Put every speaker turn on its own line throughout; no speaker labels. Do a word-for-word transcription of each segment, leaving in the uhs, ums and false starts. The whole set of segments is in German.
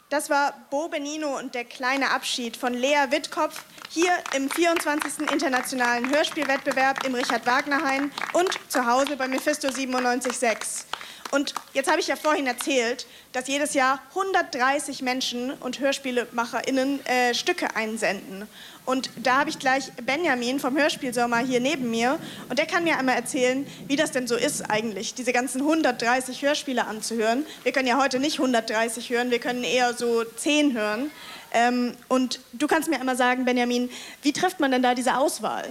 Das war Bo Benino und der kleine Abschied von Lea Wittkopf hier im vierundzwanzigsten Internationalen Hörspielwettbewerb im Richard-Wagner-Hain und zu Hause bei Mephisto siebenundneunzig Komma sechs. Und jetzt habe ich ja vorhin erzählt, dass jedes Jahr hundertdreißig Menschen und HörspielemacherInnen äh, Stücke einsenden. Und da habe ich gleich Benjamin vom Hörspielsommer hier neben mir. Und der kann mir einmal erzählen, wie das denn so ist eigentlich, diese ganzen hundertdreißig Hörspiele anzuhören. Wir können ja heute nicht hundertdreißig hören, wir können eher so zehn hören. Ähm, und du kannst mir einmal sagen, Benjamin, wie trifft man denn da diese Auswahl?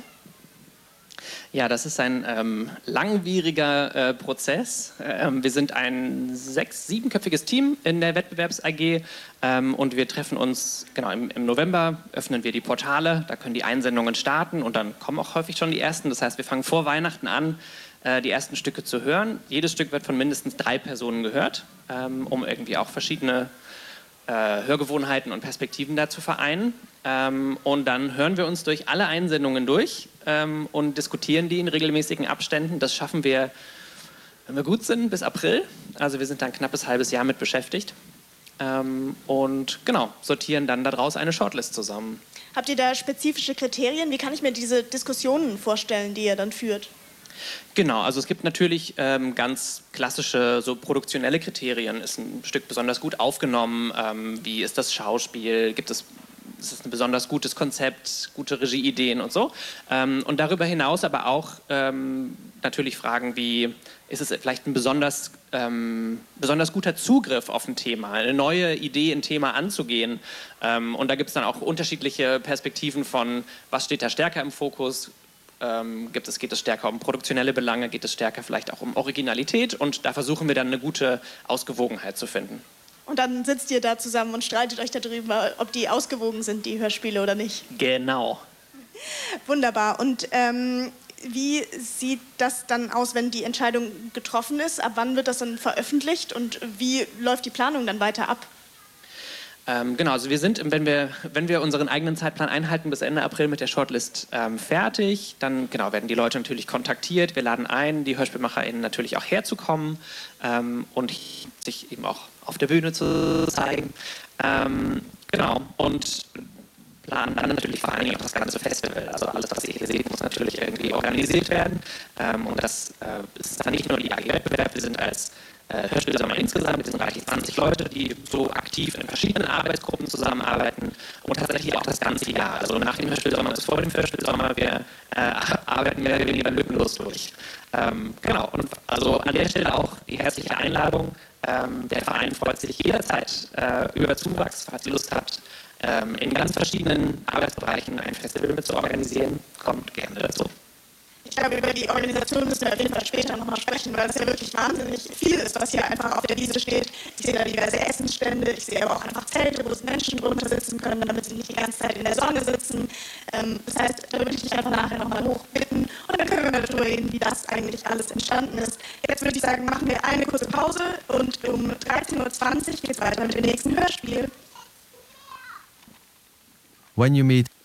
Ja, das ist ein ähm, langwieriger äh, Prozess. Ähm, wir sind ein sechs-, siebenköpfiges Team in der Wettbewerbs-A G ähm, und wir treffen uns, genau, im, im November öffnen wir die Portale, da können die Einsendungen starten und dann kommen auch häufig schon die ersten. Das heißt, wir fangen vor Weihnachten an, äh, die ersten Stücke zu hören. Jedes Stück wird von mindestens drei Personen gehört, ähm, um irgendwie auch verschiedene äh, Hörgewohnheiten und Perspektiven da zu vereinen. Ähm, und dann hören wir uns durch alle Einsendungen durch ähm, und diskutieren die in regelmäßigen Abständen. Das schaffen wir, wenn wir gut sind, bis April. Also wir sind da ein knappes halbes Jahr mit beschäftigt. Ähm, und genau, sortieren dann daraus eine Shortlist zusammen.
Habt ihr da spezifische Kriterien? Wie kann ich mir diese Diskussionen vorstellen, die ihr dann führt?
Genau, also es gibt natürlich ähm, ganz klassische, so produktionelle Kriterien. Ist ein Stück besonders gut aufgenommen? Ähm, wie ist das Schauspiel? Gibt es Es ist ein besonders gutes Konzept, gute Regieideen und so. Ähm, und darüber hinaus aber auch ähm, natürlich Fragen wie, ist es vielleicht ein besonders, ähm, besonders guter Zugriff auf ein Thema, eine neue Idee, ein Thema anzugehen. Ähm, und da gibt es dann auch unterschiedliche Perspektiven von, was steht da stärker im Fokus? Ähm, gibt es, geht es stärker um produktionelle Belange? Geht es stärker vielleicht auch um Originalität? Und da versuchen wir dann eine gute Ausgewogenheit zu finden.
Und dann sitzt ihr da zusammen und streitet euch darüber, ob die ausgewogen sind, die Hörspiele oder nicht.
Genau.
Wunderbar. Und ähm, wie sieht das dann aus, wenn die Entscheidung getroffen ist? Ab wann wird das dann veröffentlicht und wie läuft die Planung dann weiter ab?
Ähm, genau, also wir sind, wenn wir, wenn wir unseren eigenen Zeitplan einhalten, bis Ende April mit der Shortlist ähm, fertig. Dann genau, werden die Leute natürlich kontaktiert. Wir laden ein, die HörspielmacherInnen natürlich auch herzukommen ähm, und sich eben auch auf der Bühne zu zeigen. Ähm, genau, und planen dann natürlich vor allen Dingen auch das ganze Festival. Also alles, was ihr hier seht, muss natürlich irgendwie organisiert werden. Ähm, und das äh, ist dann nicht nur die A G-Wettbewerb, wir sind als äh, Hörspielsommer insgesamt, wir sind reichlich zwanzig Leute, die so aktiv in verschiedenen Arbeitsgruppen zusammenarbeiten und tatsächlich auch das ganze Jahr. Also nach dem Hörspielsommer bis vor dem Hörspielsommer, wir äh, arbeiten mehr oder weniger lückenlos durch. Ähm, genau, und also an der Stelle auch die herzliche Einladung. Ähm, der Verein freut sich jederzeit äh, über Zuwachs, falls ihr Lust habt, ähm, in ganz verschiedenen Arbeitsbereichen ein Festival mit zu organisieren. Kommt gerne dazu.
Ich glaube, über die Organisation müssen wir auf jeden Fall später nochmal sprechen, weil das ja wirklich wahnsinnig viel ist, was hier einfach auf der Wiese steht. Ich sehe da diverse Essensstände, ich sehe aber auch einfach Zelte, wo Menschen drunter sitzen können, damit sie nicht die ganze Zeit in der Sonne sitzen. Ähm, das heißt, da würde ich dich einfach nachher nochmal hochbitten und dann können wir mal darüber reden, wie das eigentlich alles entstanden ist. Jetzt würde ich sagen, machen wir eine kurze Pause und um dreizehn Uhr zwanzig geht es weiter mit dem nächsten Hörspiel.
When you meet